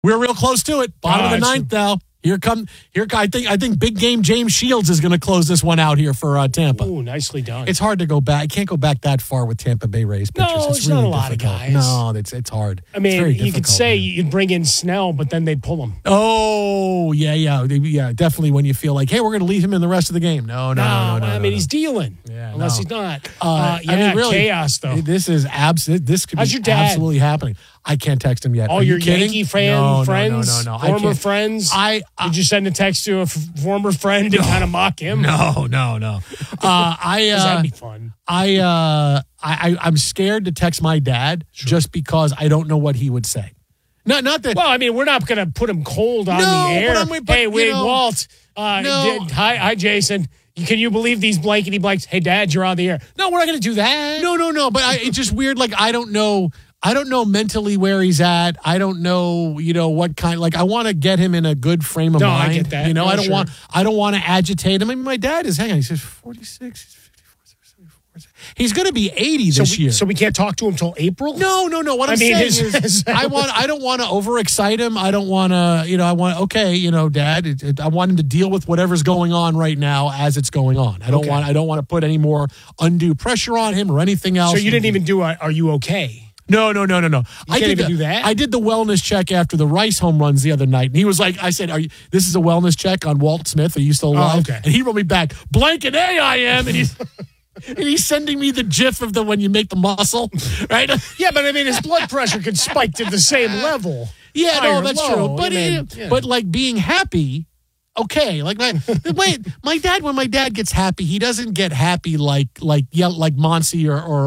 We're real close to it. Bottom of the ninth now. I think big game James Shields is going to close this one out here for Tampa. Ooh, nicely done. It's hard to go back. I can't go back that far with Tampa Bay Rays pitchers. No, it's really not a lot difficult. of guys. No, it's hard. I mean, you could say you'd bring in Snell, but then they'd pull him. Oh, yeah. Definitely when you feel like, hey, we're going to leave him in the rest of the game. No. I mean, he's dealing. Yeah, unless he's not. Really, chaos, though. This is this could How's be your dad? Absolutely happening. I can't text him yet. All Are your you kidding? Yankee fan friends, No. former friends. Did you send a text to a former friend to kind of mock him? No. That'd be fun. I'm scared to text my dad just because I don't know what he would say. Not that. Well, I mean, we're not going to put him cold on the air. Walt. Hi, Jason. Can you believe these blankety blanks? Hey, Dad, you're on the air. No, we're not going to do that. No. But it's just weird. Like, I don't know mentally where he's at. I don't know, what kind. Like, I want to get him in a good frame of mind. I get that. I don't want to agitate him. I mean, my dad is. Hang on, he says 46. He's 54. He's going to be 80 this year. So we can't talk to him till April? No. What I'm saying is, I don't want to overexcite him. I don't want to. Dad. I want him to deal with whatever's going on right now as it's going on. I don't want to put any more undue pressure on him or anything else. So you didn't even do Are you okay? No. You can't even do that? I did the wellness check after the Rice home runs the other night. And he was like, I said, this is a wellness check on Walt Smith. Are you still alive? Oh, okay. And he wrote me back, blank and A I am. And he's sending me the gif of when you make the muscle, right? Yeah, but I mean, his blood pressure could spike to the same level. Yeah, no, that's true. But like being happy, okay. Like my dad, when my dad gets happy, he doesn't get happy like Monsi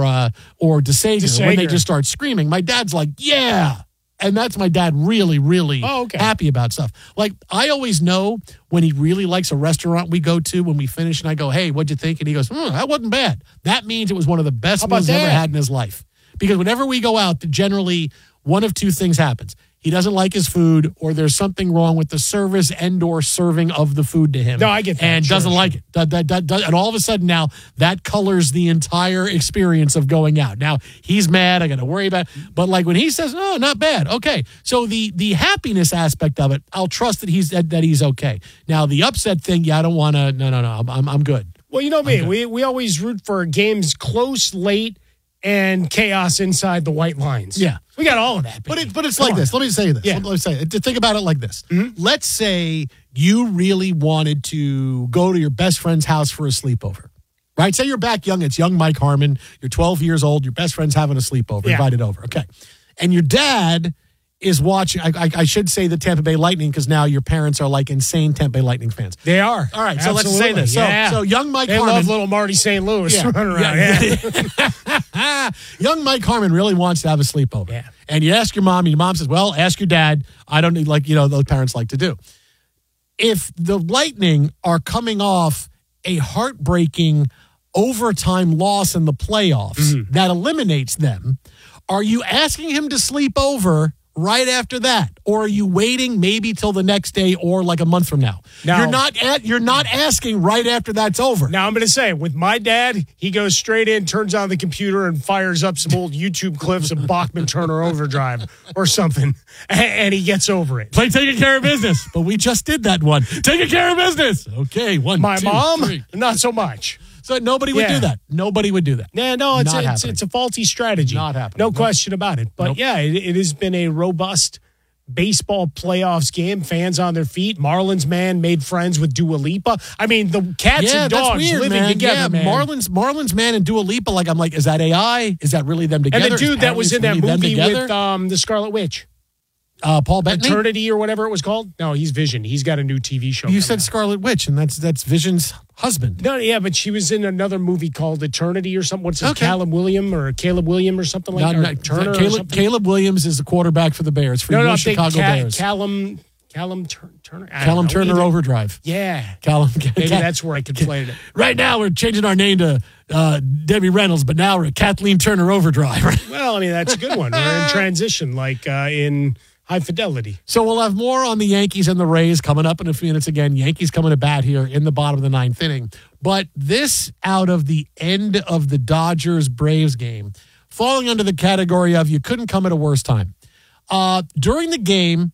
or DeSager when they just start screaming. My dad's like, yeah. And that's my dad really, really happy about stuff. Like, I always know when he really likes a restaurant we go to when we finish, and I go, hey, what'd you think? And he goes, that wasn't bad. That means it was one of the best meals he's ever had in his life. Because whenever we go out, generally one of two things happens. He doesn't like his food, or there's something wrong with the service and/or serving of the food to him. No, I get that. And doesn't like it. And all of a sudden now, that colors the entire experience of going out. Now, he's mad. I got to worry about it. But like when he says, oh, not bad. Okay. So the happiness aspect of it, I'll trust that he's okay. Now, the upset thing, I don't want to. No. I'm good. Well, you know me. We always root for games close, late, and chaos inside the white lines. Yeah. We got all of that. But it's like this. Let me say this. Yeah. Let me say it. Think about it like this. Mm-hmm. Let's say you really wanted to go to your best friend's house for a sleepover. Right? Say you're back young. It's young Mike Harmon. You're 12 years old. Your best friend's having a sleepover. Yeah. Invited over. Okay. And your dad is watching. I should say the Tampa Bay Lightning because now your parents are like insane Tampa Bay Lightning fans. They are. All right. Absolutely. So let's say this. Yeah. So young Mike They Harmon. love little Marty St. Louis running around. Young Mike Harmon really wants to have a sleepover. Yeah. And you ask your mom, and your mom says, well, ask your dad. I don't need, those parents like to do. If the Lightning are coming off a heartbreaking overtime loss in the playoffs that eliminates them, are you asking him to sleep over right after that, or are you waiting maybe till the next day or like a month from now? No. You're not asking right after that's over. Now, I'm going to say, with my dad, he goes straight in, turns on the computer, and fires up some old YouTube clips of Bachman Turner Overdrive or something, and he gets over it. Play taking care of business. But we just did that one. Taking care of business. Okay, My mom, 3. not so much. So nobody would do that. Nobody would do that. Yeah, no, it's a faulty strategy. Not happening. No question about it. But it has been a robust baseball playoffs game. Fans on their feet. Marlins man made friends with Dua Lipa. I mean, the cats and dogs living together, man. Marlins man and Dua Lipa. I'm like, is that AI? Is that really them together? And the dude that was in that movie with the Scarlet Witch. Paul Bettany? Eternity or whatever it was called? No, he's Vision. He's got a new TV show. You said Scarlet Witch, and that's Vision's husband. No, yeah, but she was in another movie called Eternity or something. What's his Caleb William or something like that? Turner Caleb Williams is the quarterback for the Bears, for your Chicago Bears. Callum Turner. Callum Turner Overdrive. Yeah. Maybe that's where I could play it. Right now, we're changing our name to Debbie Reynolds, but now we're at Kathleen Turner Overdrive. Well, I mean, that's a good one. We're in transition, like in High Fidelity. So we'll have more on the Yankees and the Rays coming up in a few minutes again. Yankees coming to bat here in the bottom of the ninth inning. But this out of the end of the Dodgers-Braves game, falling under the category of you couldn't come at a worse time. During the game,